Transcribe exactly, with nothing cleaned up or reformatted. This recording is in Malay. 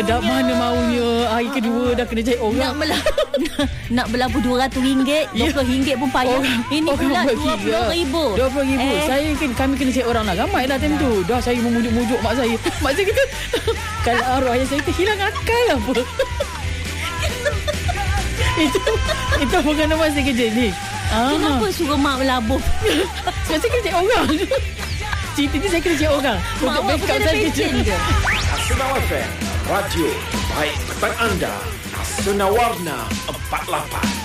dah mana maunya. Hari kedua dah kena cari orang. Nak melabur Nak berlabur dua ratus ringgit, dua puluh ringgit pun payah. Orang, Ini pula dua puluh ribu. dua puluh ribu. Eh. Saya kan, kami kena cari orang nak ramai lah time tu. Dah saya memujuk-mujuk mak saya. Mak saya kata, kalau arwah ayah saya tu hilang akal apa. Itu Itu bukan nama saya kerja ni. Kenapa suruh mak melabur? Sebab saya kena cari orang. Cerita ni saya kena cari orang Mak untuk awak backup bukan saya kerja. pencen ke? Asuna F M, radio baik petang anda. Asuna Warna empat puluh lapan.